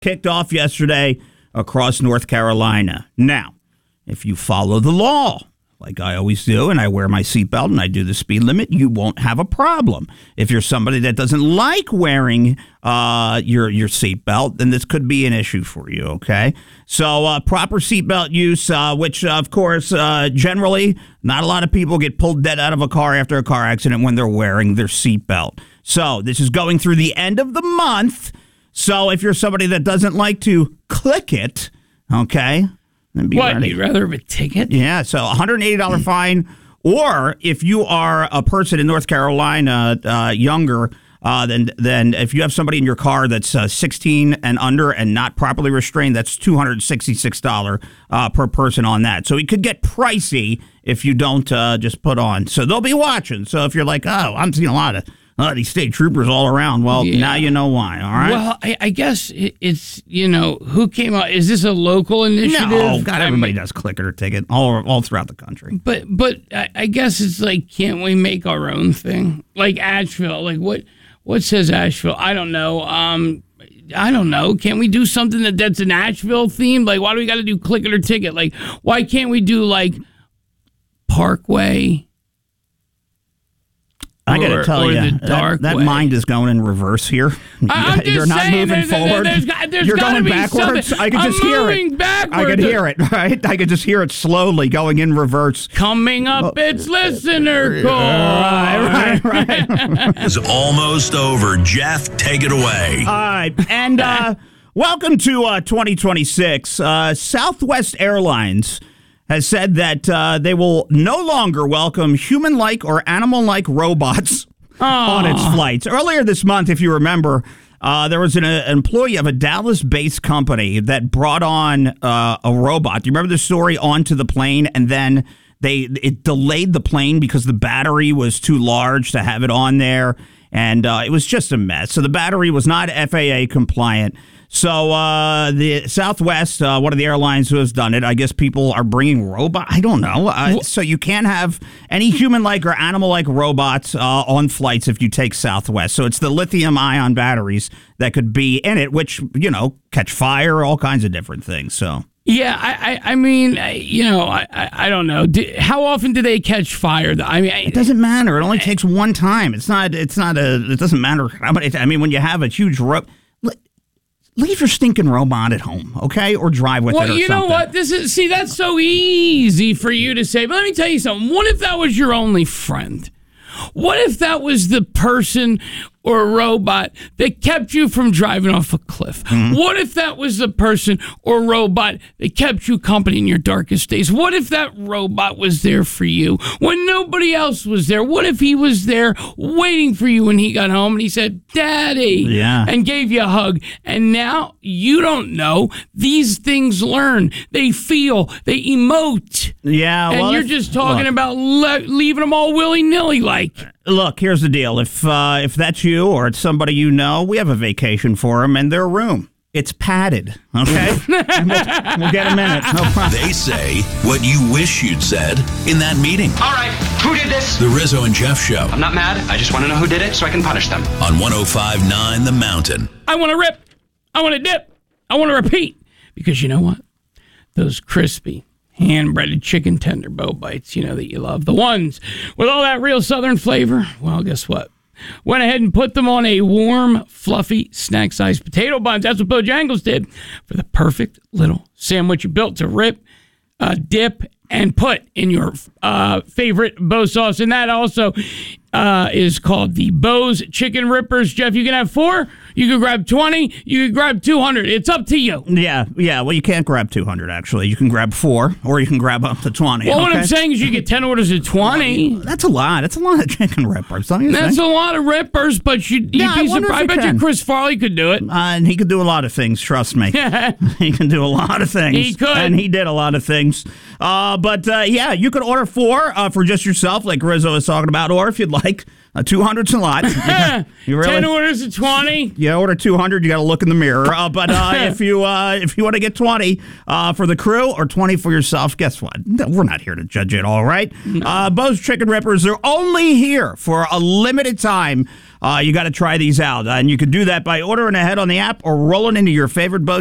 kicked off yesterday across North Carolina. Now, if you follow the law, like I always do, and I wear my seatbelt and I do the speed limit, you won't have a problem. If you're somebody that doesn't like wearing your seatbelt, then this could be an issue for you, okay? So proper seatbelt use, which, of course, generally, not a lot of people get pulled dead out of a car after a car accident when they're wearing their seatbelt. So this is going through the end of the month. So if you're somebody that doesn't like to click it, okay? What, ready. You'd rather have a ticket? Yeah, so $180 fine. Or if you are a person in North Carolina younger, then if you have somebody in your car that's 16 and under and not properly restrained, that's $266 per person on that. So it could get pricey if you don't just put on. So they'll be watching. So if you're like, oh, I'm seeing a lot of these state troopers all around. Well, now you know why, all right? Well, I guess it's, who came out? Is this a local initiative? No, God, everybody does click it or ticket all throughout the country. But I guess it's like, can't we make our own thing? Like Asheville, like what says Asheville? I don't know. I don't know. Can't we do something that's an Asheville themed? Like, why do we got to do click it or ticket? Like, why can't we do like Parkway? I got to tell you, that mind is going in reverse here. You're not moving forward. You're going backwards. I can just hear it. I can hear it, right? I can just hear it slowly going in reverse. Coming up, it's listener call. Right. It's almost over. Jeff, take it away. All right. And welcome to 2026. Southwest Airlines has said that they will no longer welcome human-like or animal-like robots on its flights. Earlier this month, if you remember, there was an employee of a Dallas-based company that brought on a robot. Do you remember the story onto the plane, and then it delayed the plane because the battery was too large to have it on there, and it was just a mess. So the battery was not FAA compliant. So the Southwest, one of the airlines who has done it, I guess people are bringing robots. I don't know. So you can't have any human-like or animal-like robots on flights if you take Southwest. So it's the lithium-ion batteries that could be in it, which, catch fire, all kinds of different things. So. Yeah, I mean, I don't know. How often do they catch fire? It doesn't matter. It only takes one time. It doesn't matter how many. I mean, when you have a huge leave your stinking robot at home, okay? Or drive with it or something. Well, you know what? That's so easy for you to say. But let me tell you something. What if that was your only friend? What if that was the person or a robot that kept you from driving off a cliff? Mm-hmm. What if that was the person or robot that kept you company in your darkest days? What if that robot was there for you when nobody else was there? What if he was there waiting for you when he got home and he said, Daddy, and gave you a hug? And now you don't know. These things learn. They feel. They emote. Yeah. And you're just talking about leaving them all willy-nilly like. Look, here's the deal. If that's you or it's somebody you know, we have a vacation for them in their room. It's padded, okay? we'll get them in it. No problem. They say what you wish you'd said in that meeting. All right, who did this? The Rizzo and Jeff Show. I'm not mad. I just want to know who did it so I can punish them. On 105.9 The Mountain. I want to rip. I want to dip. I want to repeat. Because you know what? Those crispy, hand-breaded chicken tender bow bites, that you love. The ones with all that real Southern flavor. Well, guess what? Went ahead and put them on a warm, fluffy, snack-sized potato buns. That's what Bojangles did for the perfect little sandwich you built to rip, dip, and put in your favorite Bo sauce. And that also is called the Bo's Chicken Rippers. Jeff, you can have 4. You can grab 20. You can grab 200. It's up to you. Yeah. Well, you can't grab 200, actually. You can grab 4, or you can grab up to 20. Well, what I'm saying is you get 10 orders of 20. That's a lot. That's a lot of chicken rippers. That's a lot of rippers, but you'd be surprised. I bet you Chris Farley could do it. And he could do a lot of things, trust me. He can do a lot of things. He could. And he did a lot of things. But you could order 4 for just yourself, like Rizzo is talking about, or if you'd like 200's a lot. You really, 10 orders of 20. you order 200, you got to look in the mirror. But if you want to get 20 for the crew or 20 for yourself, guess what? We're not here to judge it, all right? Bo's Chicken Rippers are only here for a limited time. You got to try these out. And you can do that by ordering ahead on the app or rolling into your favorite Bo's